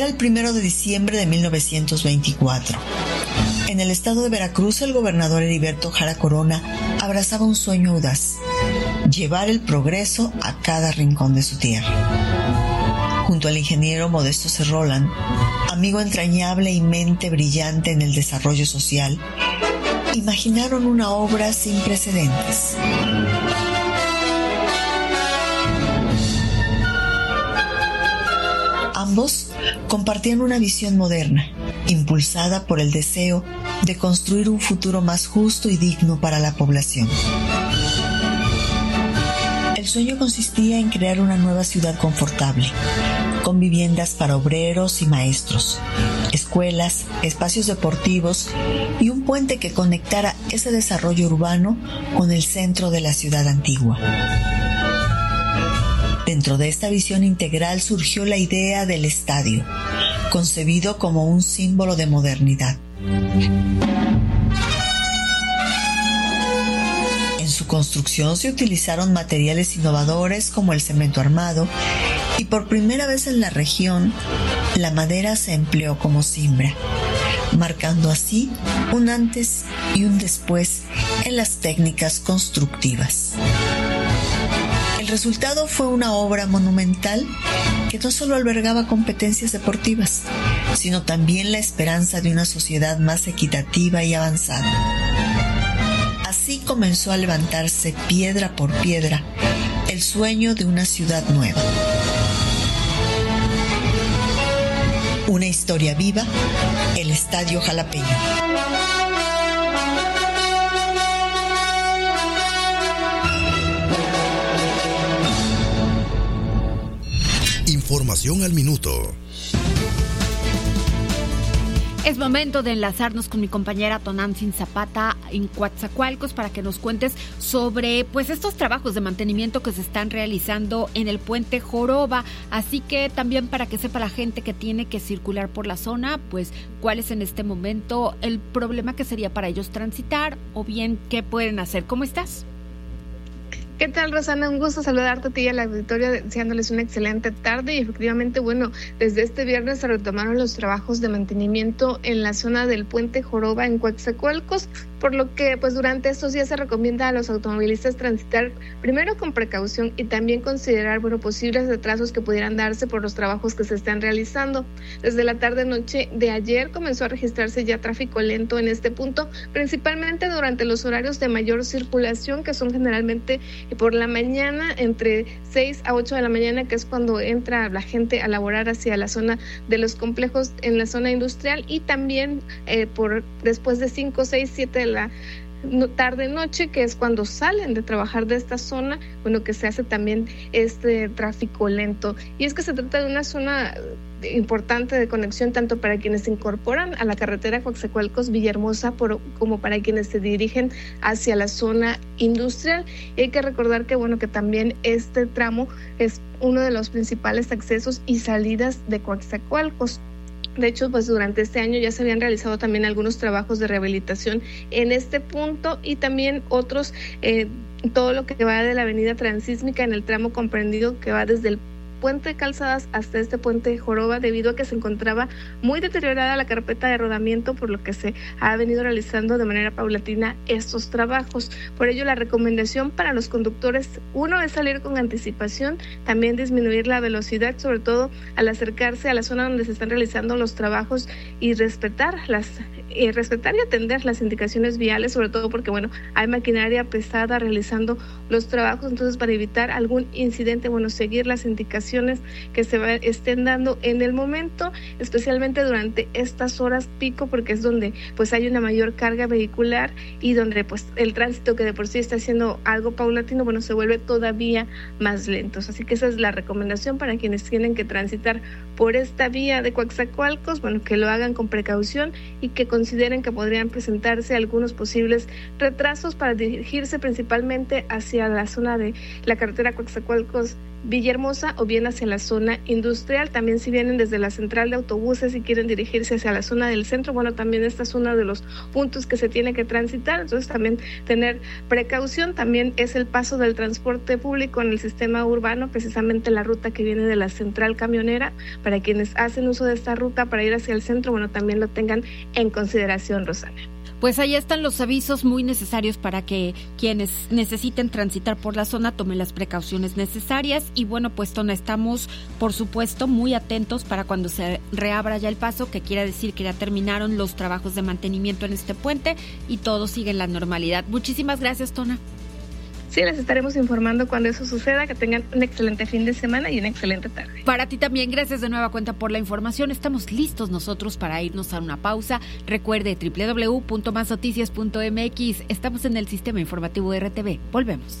Era el 1 de diciembre de 1924. En el estado de Veracruz, el gobernador Heriberto Jara Corona abrazaba un sueño audaz: llevar el progreso a cada rincón de su tierra. Junto al ingeniero Modesto Cerrolan, amigo entrañable y mente brillante en el desarrollo social, imaginaron una obra sin precedentes. Ambos compartían una visión moderna, impulsada por el deseo de construir un futuro más justo y digno para la población. El sueño consistía en crear una nueva ciudad confortable, con viviendas para obreros y maestros, escuelas, espacios deportivos y un puente que conectara ese desarrollo urbano con el centro de la ciudad antigua. Dentro de esta visión integral surgió la idea del estadio, concebido como un símbolo de modernidad. En su construcción se utilizaron materiales innovadores como el cemento armado y por primera vez en la región, la madera se empleó como cimbra, marcando así un antes y un después en las técnicas constructivas. El resultado fue una obra monumental que no solo albergaba competencias deportivas, sino también la esperanza de una sociedad más equitativa y avanzada. Así comenzó a levantarse piedra por piedra el sueño de una ciudad nueva. Una historia viva, el Estadio Jalapeño. Información al minuto. Es momento de enlazarnos con mi compañera Tonantzin Zapata en Coatzacoalcos para que nos cuentes sobre estos trabajos de mantenimiento que se están realizando en el puente Joroba, así que también para que sepa la gente que tiene que circular por la zona, cuál es en este momento el problema que sería para ellos transitar o bien qué pueden hacer. ¿Cómo estás? ¿Qué tal, Rosana? Un gusto saludarte a ti y a la auditoría, deseándoles una excelente tarde. Y efectivamente, desde este viernes se retomaron los trabajos de mantenimiento en la zona del puente Joroba en Coatzacoalcos, por lo que durante estos días se recomienda a los automovilistas transitar primero con precaución y también considerar posibles retrasos que pudieran darse por los trabajos que se están realizando. Desde la tarde-noche de ayer comenzó a registrarse ya tráfico lento en este punto, principalmente durante los horarios de mayor circulación, que son generalmente por la mañana, entre 6 a 8 de la mañana, que es cuando entra la gente a laborar hacia la zona de los complejos en la zona industrial, y también por después de 5, 6, 7 de la tarde-noche, que es cuando salen de trabajar de esta zona, que se hace también este tráfico lento. Y es que se trata de una zona importante de conexión tanto para quienes se incorporan a la carretera Coatzacoalcos-Villahermosa como para quienes se dirigen hacia la zona industrial. Y hay que recordar que que también este tramo es uno de los principales accesos y salidas de Coatzacoalcos. De hecho, durante este año ya se habían realizado también algunos trabajos de rehabilitación en este punto y también otros, todo lo que va de la avenida Transísmica en el tramo comprendido que va desde el puente de Calzadas hasta este puente de Joroba, debido a que se encontraba muy deteriorada la carpeta de rodamiento, por lo que se ha venido realizando de manera paulatina estos trabajos. Por ello, la recomendación para los conductores, uno, es salir con anticipación, también disminuir la velocidad, sobre todo al acercarse a la zona donde se están realizando los trabajos, y respetar y atender las indicaciones viales, sobre todo porque hay maquinaria pesada realizando los trabajos. Entonces, para evitar algún incidente, seguir las indicaciones que se estén dando en el momento, especialmente durante estas horas pico, porque es donde hay una mayor carga vehicular y donde el tránsito, que de por sí está siendo algo paulatino, se vuelve todavía más lento. Así que esa es la recomendación para quienes tienen que transitar por esta vía de Coatzacoalcos, que lo hagan con precaución y que consideren que podrían presentarse algunos posibles retrasos para dirigirse principalmente hacia la zona de la carretera Coatzacoalcos Villahermosa o bien hacia la zona industrial. También si vienen desde la central de autobuses y quieren dirigirse hacia la zona del centro, bueno, también esta es uno de los puntos que se tiene que transitar, entonces también tener precaución. También es el paso del transporte público en el sistema urbano, precisamente la ruta que viene de la central camionera. Para quienes hacen uso de esta ruta para ir hacia el centro, bueno, también lo tengan en consideración, Rosana. Pues ahí están los avisos muy necesarios para que quienes necesiten transitar por la zona tomen las precauciones necesarias. Y bueno, pues Tona, estamos por supuesto muy atentos para cuando se reabra ya el paso, que quiere decir que ya terminaron los trabajos de mantenimiento en este puente y todo sigue en la normalidad. Muchísimas gracias, Tona. Sí, les estaremos informando cuando eso suceda. Que tengan un excelente fin de semana y una excelente tarde. Para ti también, gracias de nueva cuenta por la información. Estamos listos nosotros para irnos a una pausa. Recuerde www.masnoticias.mx. Estamos en el sistema informativo de RTV. Volvemos.